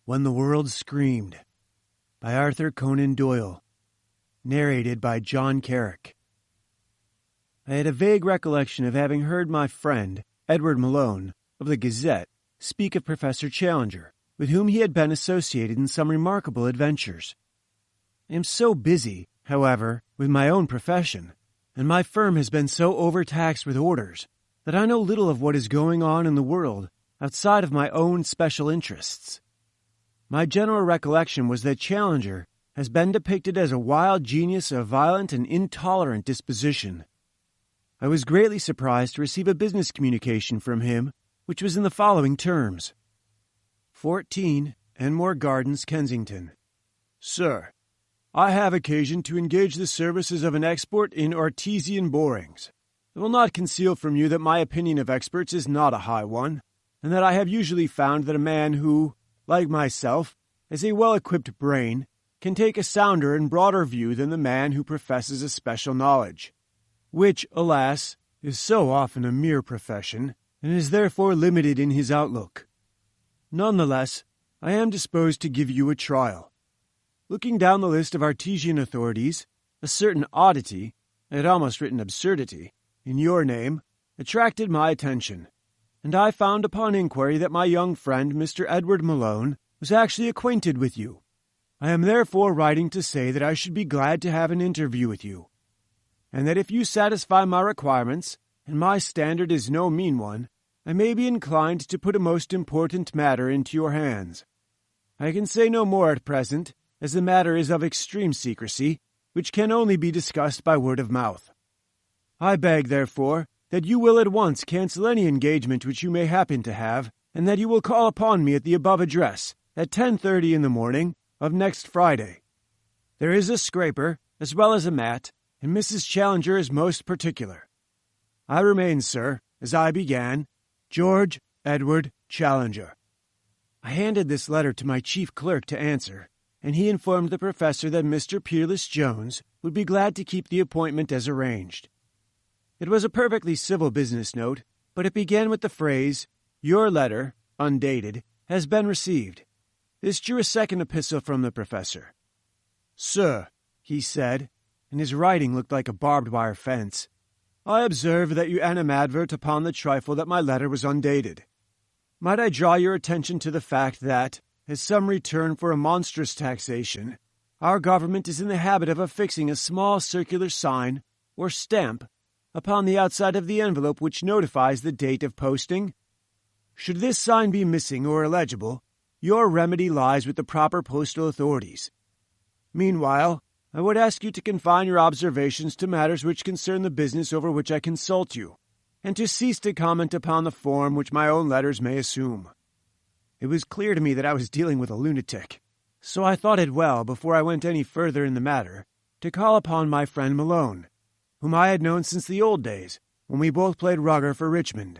When the World Screamed by Arthur Conan Doyle. Narrated by John Carrick. I had a vague recollection of having heard my friend, Edward Malone, of the Gazette, speak of Professor Challenger, with whom he had been associated in some remarkable adventures. I am so busy, however, with my own profession, and my firm has been so overtaxed with orders, that I know little of what is going on in the world outside of my own special interests. My general recollection was that Challenger has been depicted as a wild genius of violent and intolerant disposition. I was greatly surprised to receive a business communication from him, which was in the following terms. 14 Enmore Gardens, Kensington. Sir, I have occasion to engage the services of an expert in artesian borings. I will not conceal from you that my opinion of experts is not a high one, and that I have usually found that a man who, like myself, has a well-equipped brain, can take a sounder and broader view than the man who professes a special knowledge, which, alas, is so often a mere profession, and is therefore limited in his outlook. Nonetheless, I am disposed to give you a trial. Looking down the list of artesian authorities, a certain oddity, I had almost written absurdity, in your name, attracted my attention, and I found upon inquiry that my young friend, Mr. Edward Malone, was actually acquainted with you. I am therefore writing to say that I should be glad to have an interview with you, and that if you satisfy my requirements, and my standard is no mean one, I may be inclined to put a most important matter into your hands. I can say no more at present, as the matter is of extreme secrecy, which can only be discussed by word of mouth. I beg, therefore, that you will at once cancel any engagement which you may happen to have, and that you will call upon me at the above address at 10:30 in the morning of next Friday. There is a scraper, as well as a mat, and Mrs. Challenger is most particular. I remain, sir, as I began, George Edward Challenger. I handed this letter to my chief clerk to answer, and he informed the professor that Mr. Peerless Jones would be glad to keep the appointment as arranged. It was a perfectly civil business note, but it began with the phrase, "Your letter, undated, has been received." This drew a second epistle from the professor. "Sir," he said, and his writing looked like a barbed wire fence, "I observe that you animadvert upon the trifle that my letter was undated. Might I draw your attention to the fact that, as some return for a monstrous taxation, our government is in the habit of affixing a small circular sign, or stamp, upon the outside of the envelope which notifies the date of posting? Should this sign be missing or illegible, your remedy lies with the proper postal authorities. Meanwhile, I would ask you to confine your observations to matters which concern the business over which I consult you, and to cease to comment upon the form which my own letters may assume." It was clear to me that I was dealing with a lunatic, so I thought it well, before I went any further in the matter, to call upon my friend Malone, whom I had known since the old days, when we both played rugger for Richmond.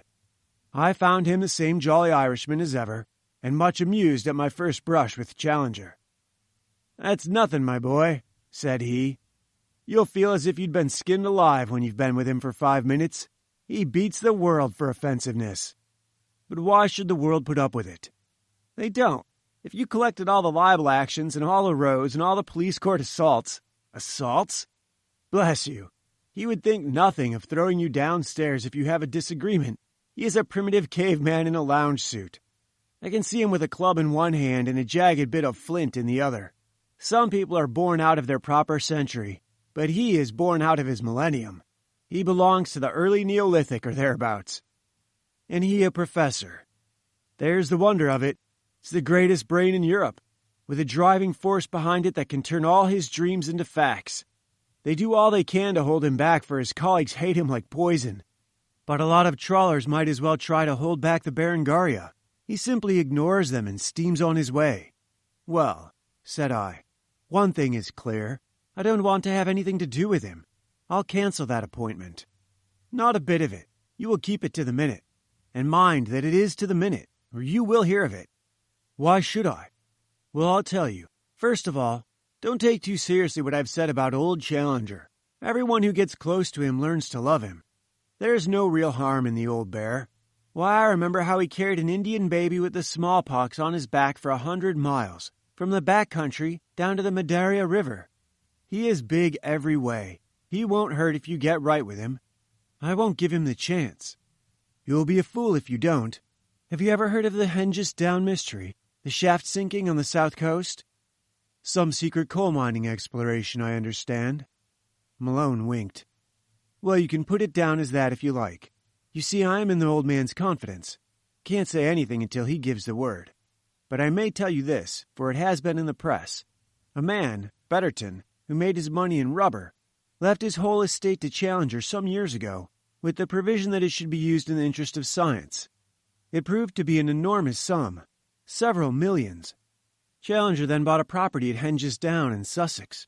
I found him the same jolly Irishman as ever, and much amused at my first brush with Challenger. "That's nothing, my boy," said he. "You'll feel as if you'd been skinned alive when you've been with him for 5 minutes. He beats the world for offensiveness. But why should the world put up with it? They don't. If you collected all the libel actions and all the rows and all the police court assaults— Assaults? Bless you. He would think nothing of throwing you downstairs if you have a disagreement. He is a primitive caveman in a lounge suit. I can see him with a club in one hand and a jagged bit of flint in the other. Some people are born out of their proper century, but he is born out of his millennium. He belongs to the early Neolithic or thereabouts. And he a professor. There's the wonder of it. It's the greatest brain in Europe, with a driving force behind it that can turn all his dreams into facts. They do all they can to hold him back, for his colleagues hate him like poison. But a lot of trawlers might as well try to hold back the Berengaria. He simply ignores them and steams on his way. "Well," said I, "one thing is clear. I don't want to have anything to do with him. I'll cancel that appointment." "Not a bit of it. You will keep it to the minute. And mind that it is to the minute, or you will hear of it." "Why should I?" "Well, I'll tell you. First of all, don't take too seriously what I've said about old Challenger. Everyone who gets close to him learns to love him. There's no real harm in the old bear. Why, I remember how he carried an Indian baby with the smallpox on his back for 100 miles, from the back country down to the Madeira River. He is big every way. He won't hurt if you get right with him. I won't give him the chance. You'll be a fool if you don't. Have you ever heard of the Hengist Down mystery, the shaft sinking on the south coast? Some secret coal mining exploration, I understand. Malone winked. Well, you can put it down as that if you like. You see, I am in the old man's confidence. Can't say anything until he gives the word. But I may tell you this, for it has been in the press. A man, Betterton, who made his money in rubber, left his whole estate to Challenger some years ago, with the provision that it should be used in the interest of science. It proved to be an enormous sum, several millions. Challenger then bought a property at Hengist Down in Sussex.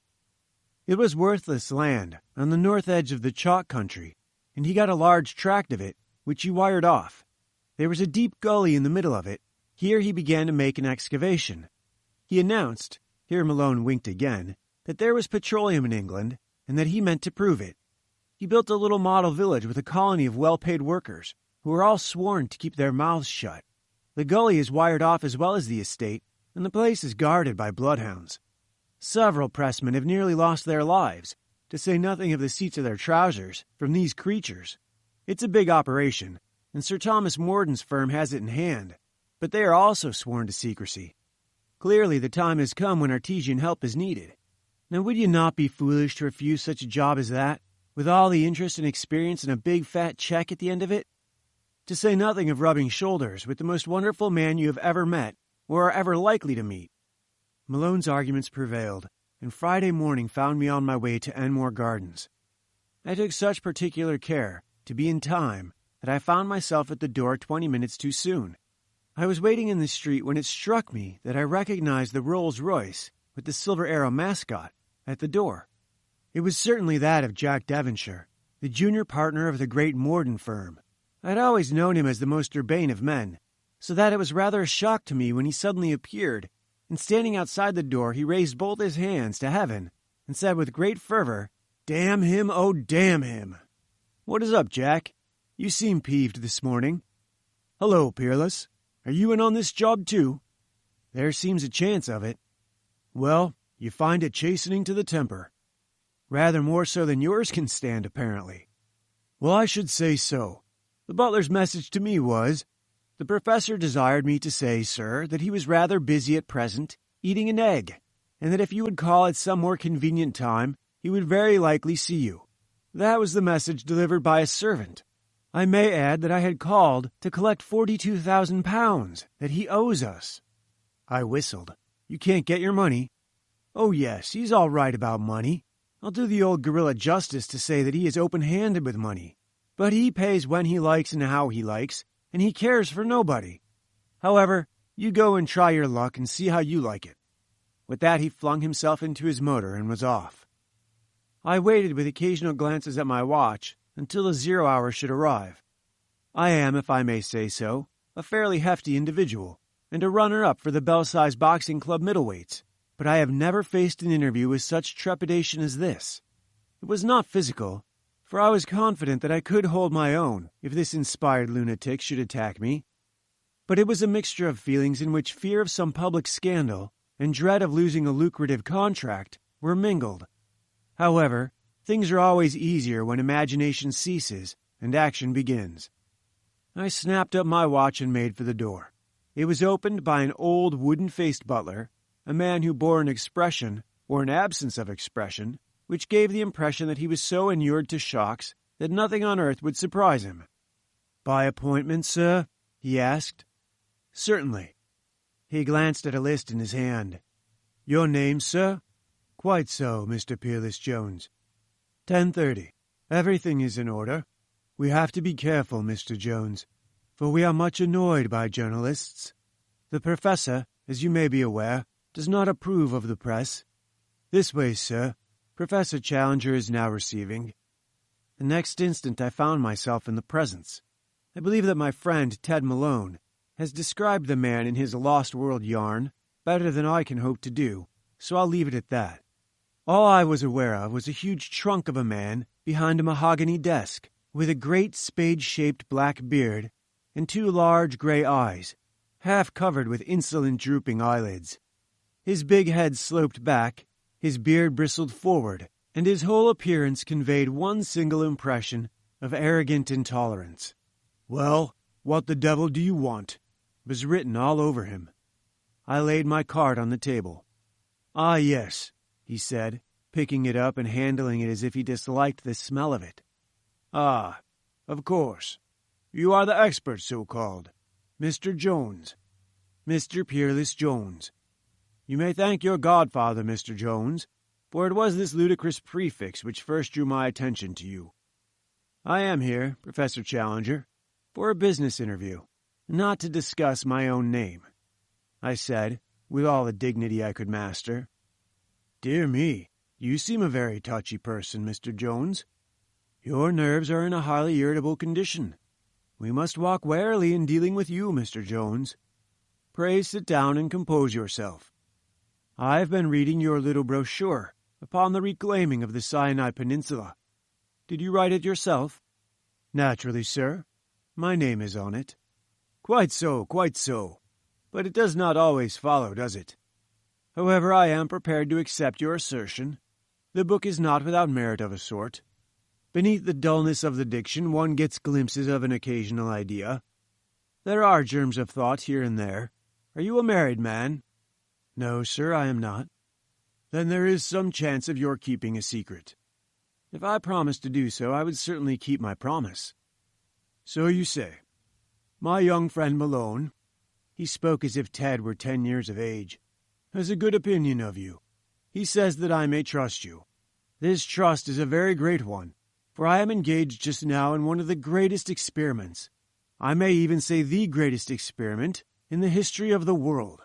It was worthless land on the north edge of the chalk country, and he got a large tract of it, which he wired off. There was a deep gully in the middle of it. Here he began to make an excavation. He announced, here Malone winked again, that there was petroleum in England, and that he meant to prove it. He built a little model village with a colony of well-paid workers, who were all sworn to keep their mouths shut. The gully is wired off as well as the estate, and the place is guarded by bloodhounds. Several pressmen have nearly lost their lives, to say nothing of the seats of their trousers, from these creatures. It's a big operation, and Sir Thomas Morden's firm has it in hand, but they are also sworn to secrecy. Clearly the time has come when artesian help is needed. Now would you not be foolish to refuse such a job as that, with all the interest and experience and a big fat check at the end of it? To say nothing of rubbing shoulders with the most wonderful man you have ever met, or are ever likely to meet. Malone's arguments prevailed, and Friday morning found me on my way to Enmore Gardens. I took such particular care to be in time that I found myself at the door 20 minutes too soon. I was waiting in the street when it struck me that I recognized the Rolls-Royce with the Silver Arrow mascot at the door. It was certainly that of Jack Devonshire, the junior partner of the great Morden firm. I had always known him as the most urbane of men, so that it was rather a shock to me when he suddenly appeared, and standing outside the door he raised both his hands to heaven and said with great fervor, "Damn him, oh damn him!" "What is up, Jack? You seem peeved this morning." "Hello, Peerless. Are you in on this job too?" "There seems a chance of it." "Well, you find it chastening to the temper." "Rather more so than yours can stand, apparently." "Well, I should say so. The butler's message to me was, 'The professor desired me to say, sir, that he was rather busy at present, eating an egg, and that if you would call at some more convenient time, he would very likely see you.' That was the message delivered by a servant. I may add that I had called to collect £42,000 that he owes us." I whistled. "You can't get your money?" "Oh, yes, he's all right about money. I'll do the old gorilla justice to say that he is open-handed with money. But he pays when he likes and how he likes, and he cares for nobody. However, you go and try your luck and see how you like it." With that he flung himself into his motor and was off. I waited with occasional glances at my watch until the 0 hour should arrive. I am, if I may say so, a fairly hefty individual, and a runner-up for the Belsize Boxing Club middleweights, but I have never faced an interview with such trepidation as this. It was not physical, for I was confident that I could hold my own if this inspired lunatic should attack me. But it was a mixture of feelings in which fear of some public scandal and dread of losing a lucrative contract were mingled. However, things are always easier when imagination ceases and action begins. I snapped up my watch and made for the door. It was opened by an old wooden-faced butler, a man who bore an expression, or an absence of expression, which gave the impression that he was so inured to shocks that nothing on earth would surprise him. "By appointment, sir?" he asked. "Certainly." He glanced at a list in his hand. "Your name, sir?" "Quite so, Mr. Peerless Jones." 10:30. "Everything is in order. We have to be careful, Mr. Jones, for we are much annoyed by journalists. The professor, as you may be aware, does not approve of the press. This way, sir. Professor Challenger is now receiving." The next instant I found myself in the presence. I believe that my friend Ted Malone has described the man in his Lost World yarn better than I can hope to do, so I'll leave it at that. All I was aware of was a huge trunk of a man behind a mahogany desk, with a great spade-shaped black beard and 2 large gray eyes, half covered with insolent drooping eyelids. His big head sloped back, his beard bristled forward, and his whole appearance conveyed one single impression of arrogant intolerance. "Well, what the devil do you want?" was written all over him. I laid my card on the table. "Ah, yes," he said, picking it up and handling it as if he disliked the smell of it. "Ah, of course. You are the expert, so-called. Mr. Jones. Mr. Peerless Jones. You may thank your godfather, Mr. Jones, for it was this ludicrous prefix which first drew my attention to you. I am here, Professor Challenger, for a business interview, not to discuss my own name," I said, with all the dignity I could master. "Dear me, you seem a very touchy person, Mr. Jones. Your nerves are in a highly irritable condition. We must walk warily in dealing with you, Mr. Jones. Pray sit down and compose yourself. I have been reading your little brochure upon the reclaiming of the Sinai Peninsula. Did you write it yourself?" "Naturally, sir. My name is on it." "Quite so, quite so. But it does not always follow, does it? However, I am prepared to accept your assertion. The book is not without merit of a sort. Beneath the dullness of the diction one gets glimpses of an occasional idea. There are germs of thought here and there. Are you a married man?" "No, sir, I am not." "Then there is some chance of your keeping a secret." "If I promised to do so, I would certainly keep my promise." "So you say. My young friend Malone," he spoke as if Ted were 10 years of age, "has a good opinion of you. He says that I may trust you. This trust is a very great one, for I am engaged just now in one of the greatest experiments, I may even say the greatest experiment, in the history of the world.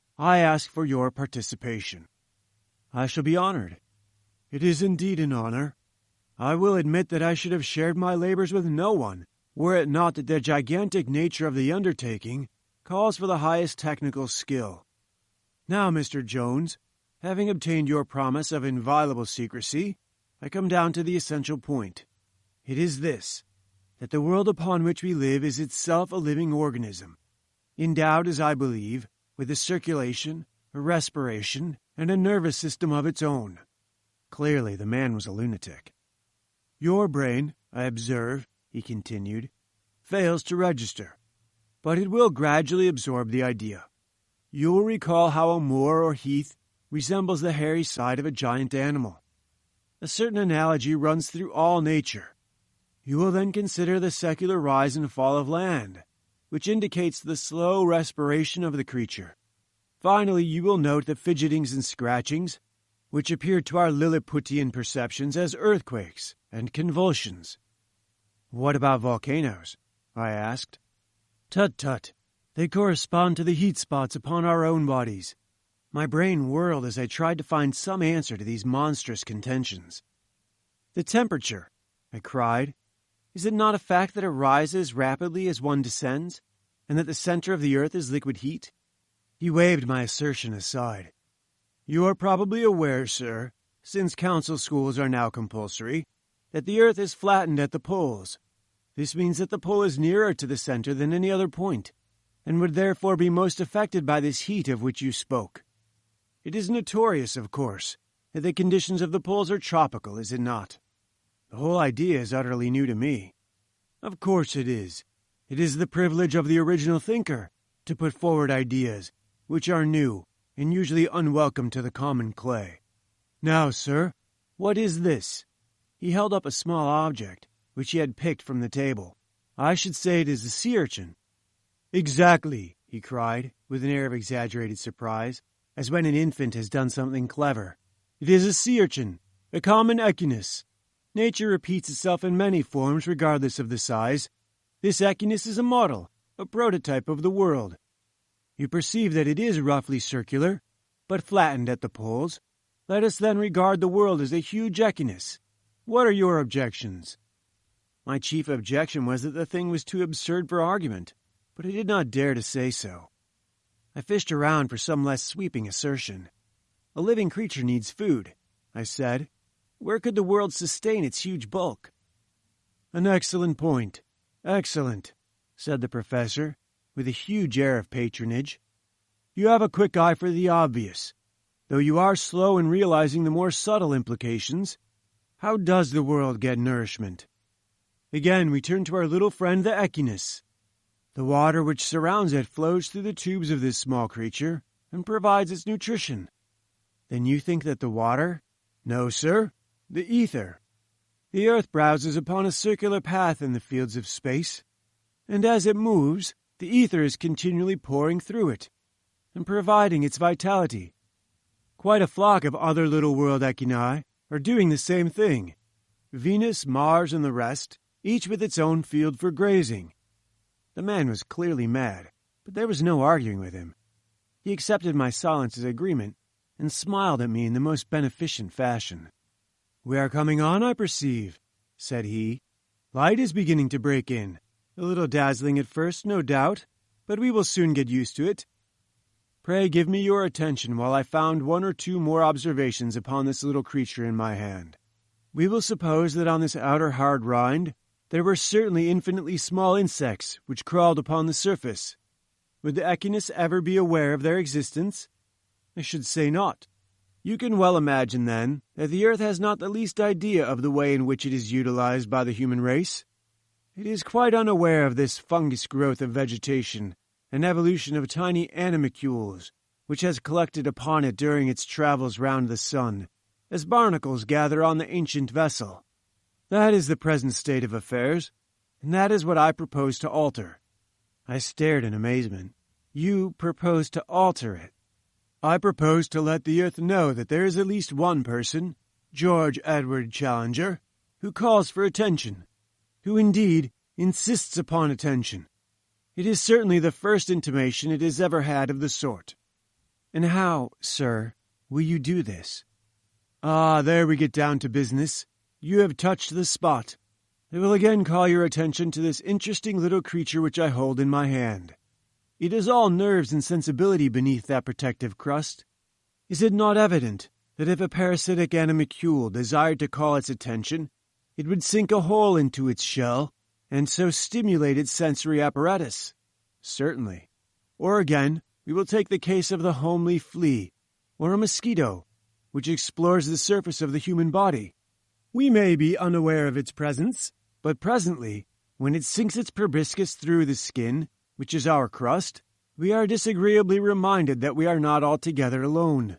I ask for your participation." "I shall be honored." "It is indeed an honor. I will admit that I should have shared my labors with no one, were it not that the gigantic nature of the undertaking calls for the highest technical skill. Now, Mr. Jones, having obtained your promise of inviolable secrecy, I come down to the essential point. It is this, that the world upon which we live is itself a living organism, endowed, as I believe, with a circulation, a respiration, and a nervous system of its own." Clearly the man was a lunatic. "Your brain, I observe," he continued, "fails to register, but it will gradually absorb the idea. You will recall how a moor or heath resembles the hairy side of a giant animal. A certain analogy runs through all nature. You will then consider the secular rise and fall of land, which indicates the slow respiration of the creature. Finally, you will note the fidgetings and scratchings, which appear to our Lilliputian perceptions as earthquakes and convulsions." "What about volcanoes?" I asked. "Tut, tut. They correspond to the heat spots upon our own bodies." My brain whirled as I tried to find some answer to these monstrous contentions. "The temperature," I cried. "Is it not a fact that it rises rapidly as one descends, and that the center of the earth is liquid heat?" He waved my assertion aside. "You are probably aware, sir, since council schools are now compulsory, that the earth is flattened at the poles. This means that the pole is nearer to the center than any other point, and would therefore be most affected by this heat of which you spoke. It is notorious, of course, that the conditions of the poles are tropical, is it not? The whole idea is utterly new to me." "Of course it is. It is the privilege of the original thinker to put forward ideas which are new and usually unwelcome to the common clay. Now, sir, what is this?" He held up a small object, which he had picked from the table. "I should say it is a sea urchin." "Exactly," he cried, with an air of exaggerated surprise, as when an infant has done something clever. "It is a sea urchin, a common echinus. Nature repeats itself in many forms regardless of the size. This echinus is a model, a prototype of the world. You perceive that it is roughly circular, but flattened at the poles. Let us then regard the world as a huge echinus. What are your objections?" My chief objection was that the thing was too absurd for argument, but I did not dare to say so. I fished around for some less sweeping assertion. "A living creature needs food," I said. "Where could the world sustain its huge bulk?" "An excellent point. Excellent. said the professor, with a huge air of patronage. "You have a quick eye for the obvious, though you are slow in realizing the more subtle implications. How does the world get nourishment? Again, we turn to our little friend the echinus. The water which surrounds it flows through the tubes of this small creature and provides its nutrition. Then you think that the water? No, sir, the ether. The earth browses upon a circular path in the fields of space, and as it moves, the ether is continually pouring through it and providing its vitality. Quite a flock of other little world echini are doing the same thing. Venus, Mars, and the rest, each with its own field for grazing." The man was clearly mad, but there was no arguing with him. He accepted my silence as agreement and smiled at me in the most beneficent fashion. "We are coming on, I perceive," said he. "Light is beginning to break in. A little dazzling at first, no doubt, but we will soon get used to it. Pray give me your attention while I found one or two more observations upon this little creature in my hand. We will suppose that on this outer hard rind there were certainly infinitely small insects which crawled upon the surface. Would the echinus ever be aware of their existence? I should say not. You can well imagine, then, that the earth has not the least idea of the way in which it is utilized by the human race. It is quite unaware of this fungus growth of vegetation and evolution of tiny animalcules which has collected upon it during its travels round the sun, as barnacles gather on the ancient vessel. That is the present state of affairs, and that is what I propose to alter." I stared in amazement. "You propose to alter it?" "I propose to let the earth know that there is at least one person, George Edward Challenger, who calls for attention, who indeed insists upon attention. It is certainly the first intimation it has ever had of the sort." "And how, sir, will you do this?" "Ah, there we get down to business. You have touched the spot. I will again call your attention to this interesting little creature which I hold in my hand. It is all nerves and sensibility beneath that protective crust. Is it not evident that if a parasitic animalcule desired to call its attention, it would sink a hole into its shell, and so stimulate its sensory apparatus? Certainly. Or again, we will take the case of the homely flea, or a mosquito, which explores the surface of the human body. We may be unaware of its presence, but presently, when it sinks its proboscis through the skin, which is our crust, we are disagreeably reminded that we are not altogether alone.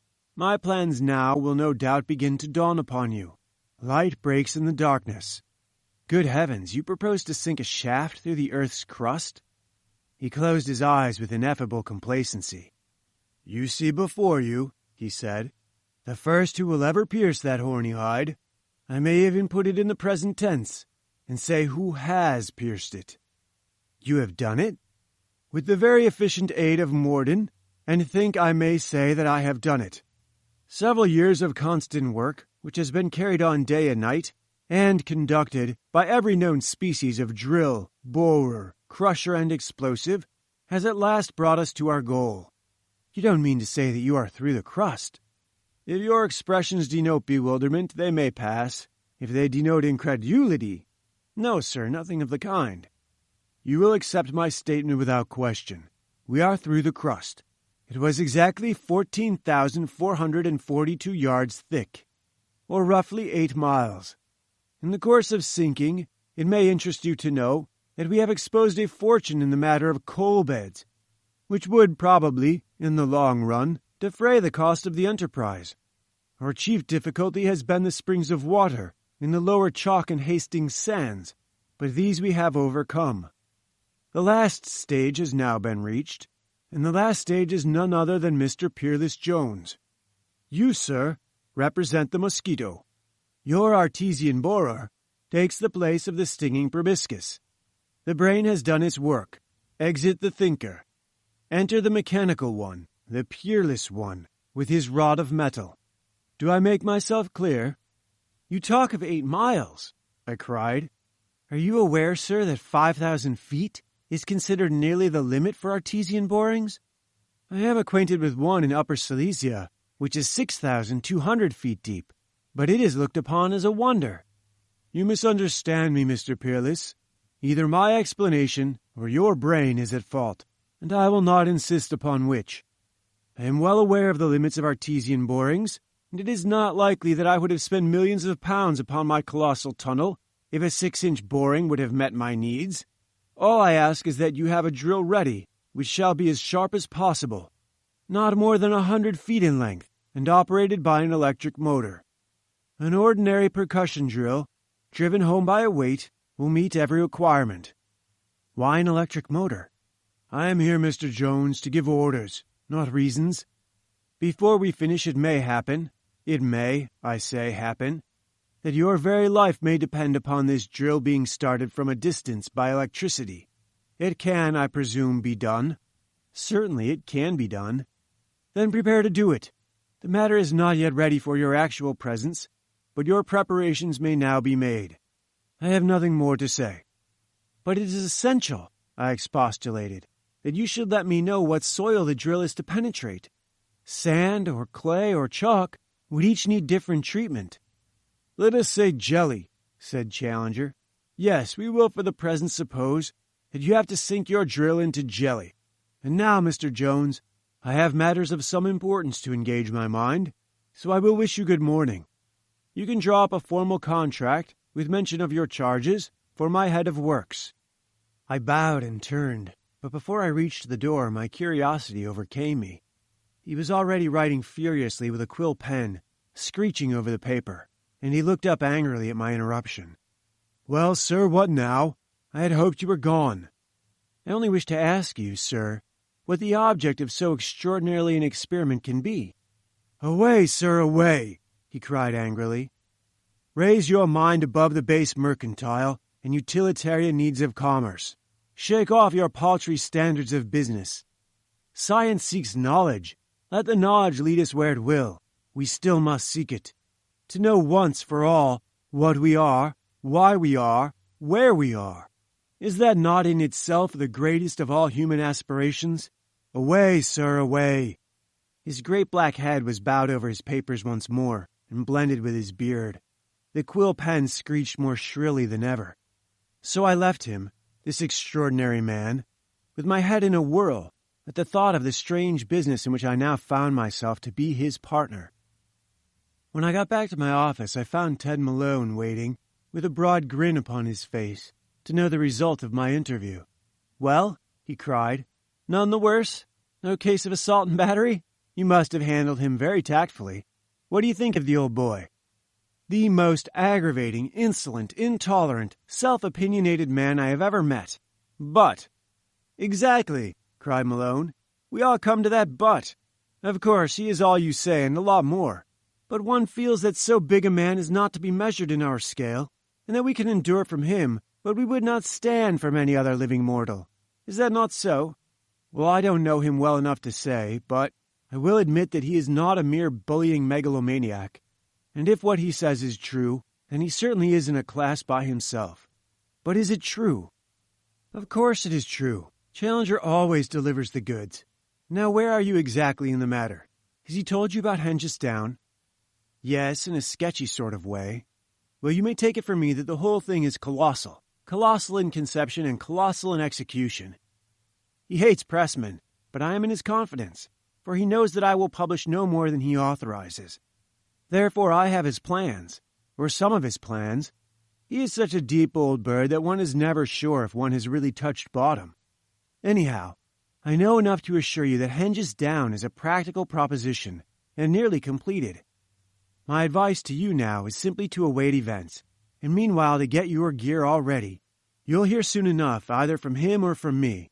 My plans now will no doubt begin to dawn upon you. Light breaks in the darkness. Good heavens, you propose to sink a shaft through the earth's crust?" He closed his eyes with ineffable complacency. "You see before you," he said, "the first who will ever pierce that horny hide. I may even put it in the present tense, and say who has pierced it." "You have done it?" "With the very efficient aid of Morden, and think I may say that I have done it. Several years of constant work, which has been carried on day and night, and conducted by every known species of drill, borer, crusher, and explosive, has at last brought us to our goal." "You don't mean to say that you are through the crust?" "If your expressions denote bewilderment, they may pass. If they denote incredulity, no, sir, nothing of the kind. You will accept my statement without question. We are through the crust. It was exactly 14,442 yards thick, or roughly 8 miles. In the course of sinking, it may interest you to know that we have exposed a fortune in the matter of coal beds, which would probably, in the long run, defray the cost of the enterprise. Our chief difficulty has been the springs of water in the lower Chalk and Hastings sands, but these we have overcome. The last stage has now been reached, and the last stage is none other than Mr. Peerless Jones. You, sir, represent the mosquito. Your artesian borer takes the place of the stinging proboscis. The brain has done its work. Exit the thinker. Enter the mechanical one, the peerless one, with his rod of metal. Do I make myself clear?" "You talk of 8 miles," I cried. "Are you aware, sir, that 5,000 feet is considered nearly the limit for artesian borings? I am acquainted with one in Upper Silesia, which is 6,200 feet deep, but it is looked upon as a wonder." "You misunderstand me, Mr. Peerless. Either my explanation or your brain is at fault, and I will not insist upon which. I am well aware of the limits of artesian borings, and it is not likely that I would have spent millions of pounds upon my colossal tunnel if a 6-inch boring would have met my needs. All I ask is that you have a drill ready, which shall be as sharp as possible, not more than 100 feet in length, and operated by an electric motor. An ordinary percussion drill, driven home by a weight, will meet every requirement. Why an electric motor? I am here, Mr. Jones, to give orders, not reasons. Before we finish, it may, I say, happen, that your very life may depend upon this drill being started from a distance by electricity. It can, I presume, be done. Certainly it can be done. Then prepare to do it. The matter is not yet ready for your actual presence, but your preparations may now be made. I have nothing more to say. But it is essential, I expostulated, that you should let me know what soil the drill is to penetrate. Sand or clay or chalk would each need different treatment. Let us say jelly, said Challenger. Yes, we will for the present suppose that you have to sink your drill into jelly. And now, Mr. Jones, I have matters of some importance to engage my mind, so I will wish you good morning. You can draw up a formal contract, with mention of your charges, for my head of works. I bowed and turned, but before I reached the door my curiosity overcame me. He was already writing furiously with a quill pen, screeching over the paper, and he looked up angrily at my interruption. Well, sir, what now? I had hoped you were gone. I only wish to ask you, sir, what the object of so extraordinarily an experiment can be. Away, sir, away, he cried angrily. Raise your mind above the base mercantile and utilitarian needs of commerce. Shake off your paltry standards of business. Science seeks knowledge. Let the knowledge lead us where it will. We still must seek it. To know once for all what we are, why we are, where we are. Is that not in itself the greatest of all human aspirations? Away, sir, away. His great black head was bowed over his papers once more, and blended with his beard. The quill pen screeched more shrilly than ever. So I left him, this extraordinary man, with my head in a whirl at the thought of the strange business in which I now found myself to be his partner. When I got back to my office, I found Ted Malone waiting, with a broad grin upon his face, to know the result of my interview. Well, he cried, none the worse? No case of assault and battery? You must have handled him very tactfully. What do you think of the old boy? The most aggravating, insolent, intolerant, self-opinionated man I have ever met. But. Exactly, cried Malone. We all come to that but. Of course, he is all you say and a lot more. But one feels that so big a man is not to be measured in our scale, and that we can endure from him what we would not stand from any other living mortal. Is that not so? Well, I don't know him well enough to say, but I will admit that he is not a mere bullying megalomaniac. And if what he says is true, then he certainly is in a class by himself. But is it true? Of course it is true. Challenger always delivers the goods. Now where are you exactly in the matter? Has he told you about Hengist Down? Yes, in a sketchy sort of way. Well, you may take it from me that the whole thing is colossal. Colossal in conception and colossal in execution. He hates pressmen, but I am in his confidence, for he knows that I will publish no more than he authorizes. Therefore I have his plans, or some of his plans. He is such a deep old bird that one is never sure if one has really touched bottom. Anyhow, I know enough to assure you that Hengist Down is a practical proposition, and nearly completed. My advice to you now is simply to await events, and meanwhile to get your gear all ready. You'll hear soon enough, either from him or from me.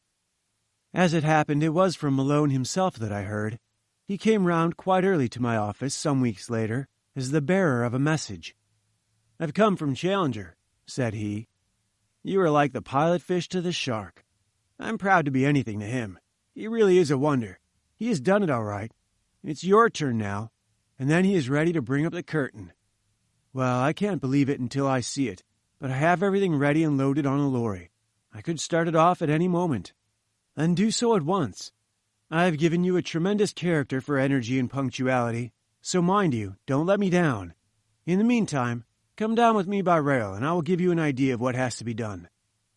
As it happened, it was from Malone himself that I heard. He came round quite early to my office some weeks later, as the bearer of a message. I've come from Challenger, said he. You are like the pilot fish to the shark. I'm proud to be anything to him. He really is a wonder. He has done it all right. It's your turn now, and then he is ready to bring up the curtain. Well, I can't believe it until I see it, but I have everything ready and loaded on a lorry. I could start it off at any moment. And do so at once. I have given you a tremendous character for energy and punctuality, so mind you, don't let me down. In the meantime, come down with me by rail, and I will give you an idea of what has to be done.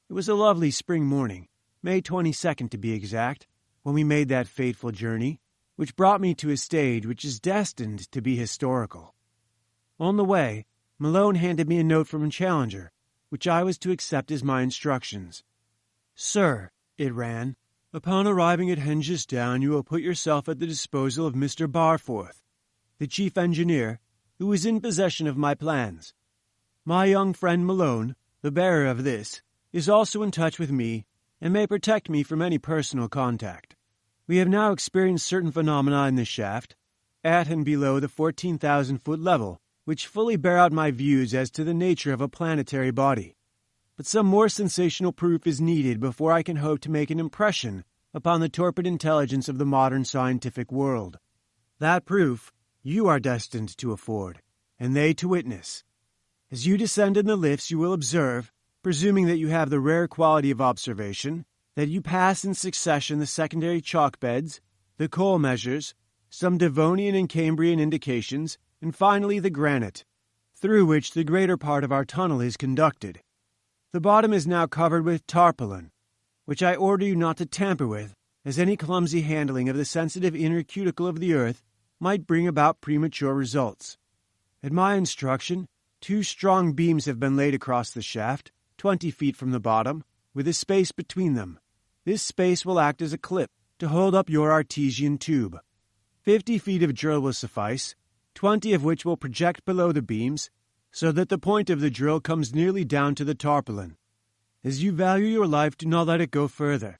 It was a lovely spring morning, May 22nd to be exact, when we made that fateful journey, which brought me to a stage which is destined to be historical. On the way, Malone handed me a note from Challenger, which I was to accept as my instructions. "Sir," it ran, "upon arriving at Hengist Down you will put yourself at the disposal of Mr. Barforth, the chief engineer, who is in possession of my plans. My young friend Malone, the bearer of this, is also in touch with me and may protect me from any personal contact. We have now experienced certain phenomena in this shaft, at and below the 14,000-foot level, which fully bear out my views as to the nature of a planetary body. But some more sensational proof is needed before I can hope to make an impression upon the torpid intelligence of the modern scientific world. That proof you are destined to afford, and they to witness. As you descend in the lifts you will observe, presuming that you have the rare quality of observation, that you pass in succession the secondary chalk beds, the coal measures, some Devonian and Cambrian indications, and finally the granite, through which the greater part of our tunnel is conducted. The bottom is now covered with tarpaulin, which I order you not to tamper with, as any clumsy handling of the sensitive inner cuticle of the earth might bring about premature results. At my instruction, 2 strong beams have been laid across the shaft, 20 feet from the bottom, with a space between them. This space will act as a clip to hold up your artesian tube. 50 feet of drill will suffice, 20 of which will project below the beams, so that the point of the drill comes nearly down to the tarpaulin. As you value your life, do not let it go further.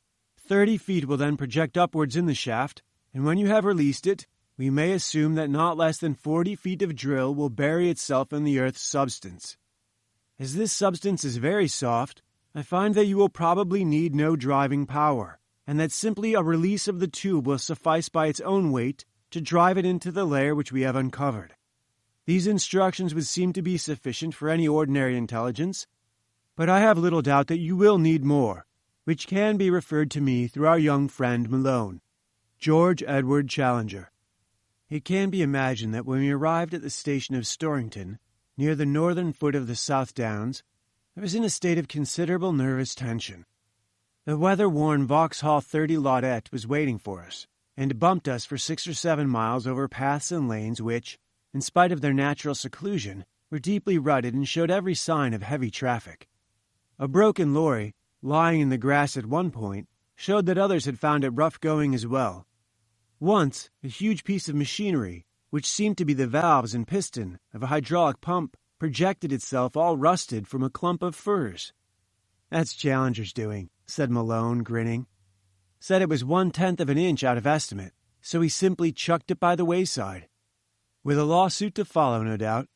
30 feet will then project upwards in the shaft, and when you have released it, we may assume that not less than 40 feet of drill will bury itself in the earth's substance. As this substance is very soft, I find that you will probably need no driving power, and that simply a release of the tube will suffice by its own weight to drive it into the layer which we have uncovered. These instructions would seem to be sufficient for any ordinary intelligence, but I have little doubt that you will need more, which can be referred to me through our young friend Malone. George Edward Challenger. It can be imagined that when we arrived at the station of Storrington, near the northern foot of the South Downs, I was in a state of considerable nervous tension. The weather-worn Vauxhall 30 Laudette was waiting for us, and bumped us for 6 or 7 miles over paths and lanes which, in spite of their natural seclusion, were deeply rutted and showed every sign of heavy traffic. A broken lorry, lying in the grass at one point, showed that others had found it rough going as well. Once, a huge piece of machinery, which seemed to be the valves and piston of a hydraulic pump, projected itself all rusted from a clump of firs. "That's Challenger's doing," said Malone, grinning. "Said it was 1/10 of an inch out of estimate, so he simply chucked it by the wayside." With a lawsuit to follow, no doubt,